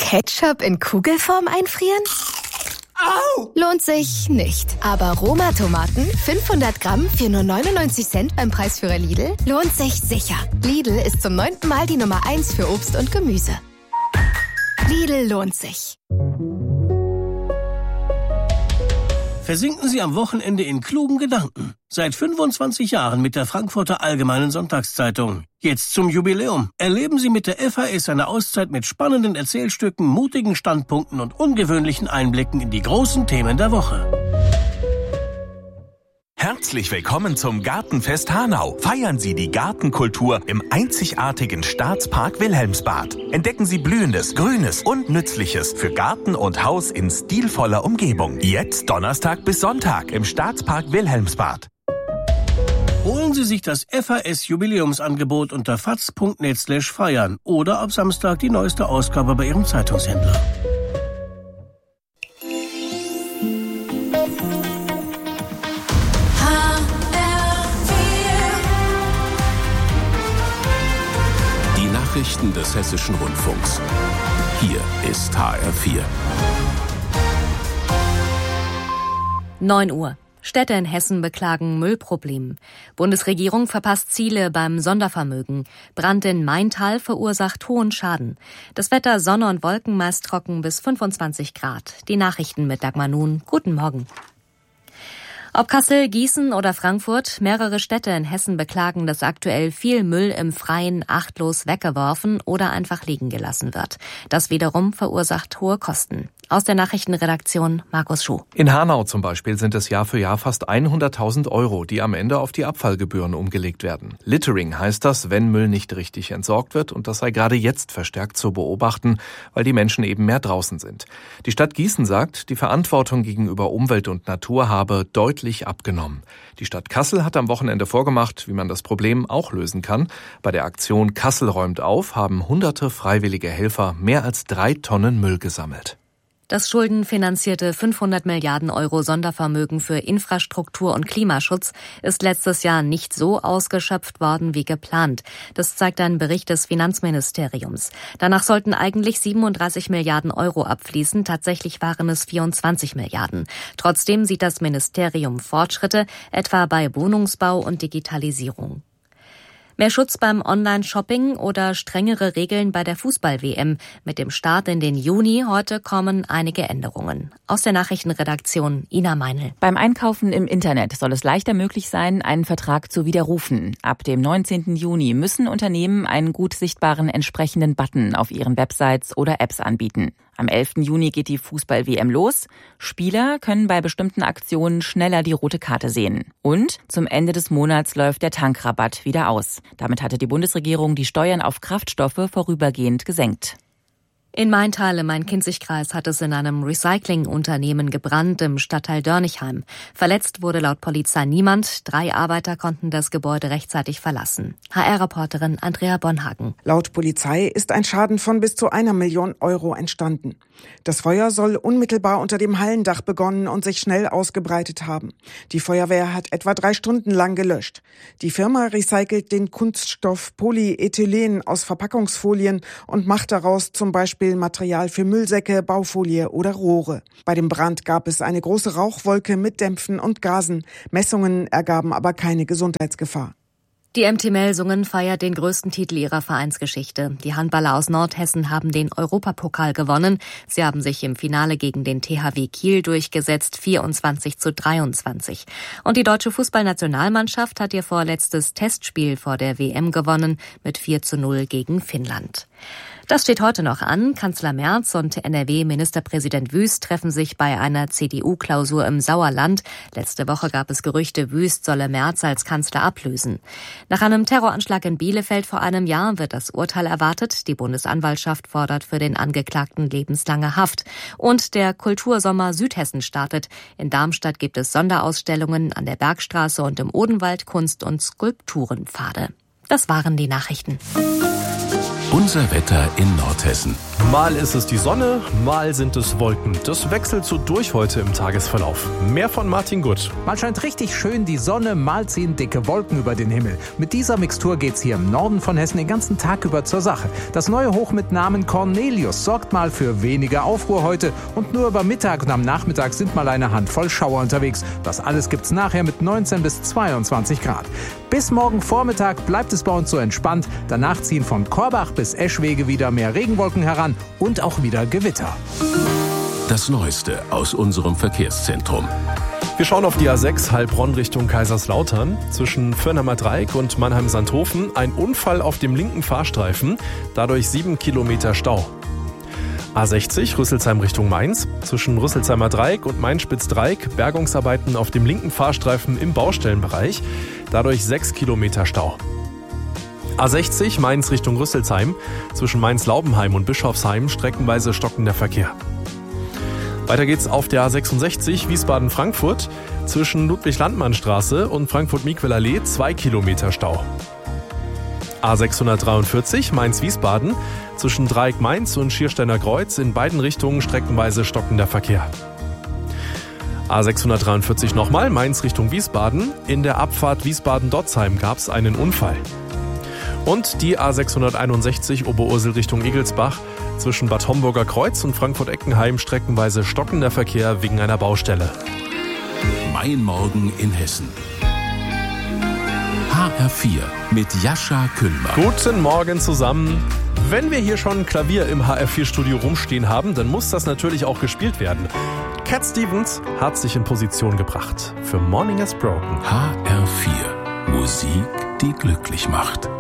Ketchup in Kugelform einfrieren? Au! Lohnt sich nicht. Aber Roma-Tomaten, 500 Gramm für nur 99 Cent beim Preisführer Lidl, lohnt sich sicher. Lidl ist zum 9. Mal die Nummer 1 für Obst und Gemüse. Lidl lohnt sich. Versinken Sie am Wochenende in klugen Gedanken. Seit 25 Jahren mit der Frankfurter Allgemeinen Sonntagszeitung. Jetzt zum Jubiläum. Erleben Sie mit der FAS eine Auszeit mit spannenden Erzählstücken, mutigen Standpunkten und ungewöhnlichen Einblicken in die großen Themen der Woche. Herzlich willkommen zum Gartenfest Hanau. Feiern Sie die Gartenkultur im einzigartigen Staatspark Wilhelmsbad. Entdecken Sie Blühendes, Grünes und Nützliches für Garten und Haus in stilvoller Umgebung. Jetzt Donnerstag bis Sonntag im Staatspark Wilhelmsbad. Holen Sie sich das FAS-Jubiläumsangebot unter faz.net/feiern oder ab Samstag die neueste Ausgabe bei Ihrem Zeitungshändler. Nachrichten des Hessischen Rundfunks. Hier ist HR4. 9 Uhr. Städte in Hessen beklagen Müllproblem. Bundesregierung verpasst Ziele beim Sondervermögen. Brand in Maintal verursacht hohen Schaden. Das Wetter Sonne und Wolken meist trocken bis 25 Grad. Die Nachrichten mit Dagmar Nun. Guten Morgen. Ob Kassel, Gießen oder Frankfurt, mehrere Städte in Hessen beklagen, dass aktuell viel Müll im Freien achtlos weggeworfen oder einfach liegen gelassen wird. Das wiederum verursacht hohe Kosten. Aus der Nachrichtenredaktion Markus Schuh. In Hanau zum Beispiel sind es Jahr für Jahr fast 100.000 €, die am Ende auf die Abfallgebühren umgelegt werden. Littering heißt das, wenn Müll nicht richtig entsorgt wird, und das sei gerade jetzt verstärkt zu beobachten, weil die Menschen eben mehr draußen sind. Die Stadt Gießen sagt, die Verantwortung gegenüber Umwelt und Natur habe deutlich abgenommen. Die Stadt Kassel hat am Wochenende vorgemacht, wie man das Problem auch lösen kann. Bei der Aktion Kassel räumt auf haben hunderte freiwillige Helfer mehr als 3 Tonnen Müll gesammelt. Das schuldenfinanzierte 500 Milliarden € Sondervermögen für Infrastruktur und Klimaschutz ist letztes Jahr nicht so ausgeschöpft worden wie geplant. Das zeigt ein Bericht des Finanzministeriums. Danach sollten eigentlich 37 Milliarden € abfließen, tatsächlich waren es 24 Milliarden. Trotzdem sieht das Ministerium Fortschritte, etwa bei Wohnungsbau und Digitalisierung. Mehr Schutz beim Online-Shopping oder strengere Regeln bei der Fußball-WM. Mit dem Start in den Juni heute kommen einige Änderungen. Aus der Nachrichtenredaktion Ina Meinl. Beim Einkaufen im Internet soll es leichter möglich sein, einen Vertrag zu widerrufen. Ab dem 19. Juni müssen Unternehmen einen gut sichtbaren entsprechenden Button auf ihren Websites oder Apps anbieten. Am 11. Juni geht die Fußball-WM los. Spieler können bei bestimmten Aktionen schneller die rote Karte sehen. Und zum Ende des Monats läuft der Tankrabatt wieder aus. Damit hatte die Bundesregierung die Steuern auf Kraftstoffe vorübergehend gesenkt. In Maintal im Main-Kinzig-Kreis hat es in einem Recyclingunternehmen gebrannt im Stadtteil Dörnigheim. Verletzt wurde laut Polizei niemand. 3 Arbeiter konnten das Gebäude rechtzeitig verlassen. HR-Reporterin Andrea Bonhagen. Laut Polizei ist ein Schaden von bis zu 1 Million € entstanden. Das Feuer soll unmittelbar unter dem Hallendach begonnen und sich schnell ausgebreitet haben. Die Feuerwehr hat etwa 3 Stunden lang gelöscht. Die Firma recycelt den Kunststoff Polyethylen aus Verpackungsfolien und macht daraus zum Beispiel Material für Müllsäcke, Baufolie oder Rohre. Bei dem Brand gab es eine große Rauchwolke mit Dämpfen und Gasen. Messungen ergaben aber keine Gesundheitsgefahr. Die MT Melsungen feiert den größten Titel ihrer Vereinsgeschichte. Die Handballer aus Nordhessen haben den Europapokal gewonnen. Sie haben sich im Finale gegen den THW Kiel durchgesetzt, 24:23. Und die deutsche Fußballnationalmannschaft hat ihr vorletztes Testspiel vor der WM gewonnen mit 4:0 gegen Finnland. Das steht heute noch an. Kanzler Merz und NRW-Ministerpräsident Wüst treffen sich bei einer CDU-Klausur im Sauerland. Letzte Woche gab es Gerüchte, Wüst solle Merz als Kanzler ablösen. Nach einem Terroranschlag in Bielefeld vor einem Jahr wird das Urteil erwartet. Die Bundesanwaltschaft fordert für den Angeklagten lebenslange Haft. Und der Kultursommer Südhessen startet. In Darmstadt gibt es Sonderausstellungen an der Bergstraße und im Odenwald, Kunst- und Skulpturenpfade. Das waren die Nachrichten. Unser Wetter in Nordhessen. Mal ist es die Sonne, mal sind es Wolken. Das wechselt so durch heute im Tagesverlauf. Mehr von Martin Gutt. Mal scheint richtig schön die Sonne, mal ziehen dicke Wolken über den Himmel. Mit dieser Mixtur geht's hier im Norden von Hessen den ganzen Tag über zur Sache. Das neue Hoch mit Namen Cornelius sorgt mal für weniger Aufruhr heute. Und nur über Mittag und am Nachmittag sind mal eine Handvoll Schauer unterwegs. Das alles gibt's nachher mit 19 bis 22 Grad. Bis morgen Vormittag bleibt es bei uns so entspannt. Danach ziehen von Korbach bis Eschwege wieder mehr Regenwolken heran und auch wieder Gewitter. Das Neueste aus unserem Verkehrszentrum. Wir schauen auf die A6 Heilbronn Richtung Kaiserslautern. Zwischen Firnheimer Dreieck und Mannheim-Sandhofen ein Unfall auf dem linken Fahrstreifen. Dadurch 7 Kilometer Stau. A60 Rüsselsheim Richtung Mainz. Zwischen Rüsselsheimer Dreieck und Mainz-Spitz-Dreieck Bergungsarbeiten auf dem linken Fahrstreifen im Baustellenbereich. Dadurch 6 Kilometer Stau. A60 Mainz Richtung Rüsselsheim. Zwischen Mainz-Laubenheim und Bischofsheim streckenweise stockender Verkehr. Weiter geht's auf der A66 Wiesbaden-Frankfurt. Zwischen Ludwig-Landmann-Straße und Frankfurt-Miquel-Allee 2 Kilometer Stau. A643 Mainz-Wiesbaden. Zwischen Dreieck Mainz und Schiersteiner Kreuz in beiden Richtungen streckenweise stockender Verkehr. A643 nochmal Mainz Richtung Wiesbaden. In der Abfahrt Wiesbaden-Dotzheim gab es einen Unfall. Und die A661 Oberursel Richtung Egelsbach. Zwischen Bad Homburger Kreuz und Frankfurt-Eckenheim streckenweise stockender Verkehr wegen einer Baustelle. Mein Morgen in Hessen. HR4 mit Jascha Kühlmann. Guten Morgen zusammen. Wenn wir hier schon Klavier im HR4-Studio rumstehen haben, dann muss das natürlich auch gespielt werden. Cat Stevens hat sich in Position gebracht für Morning Has Broken. HR4. Musik, die glücklich macht.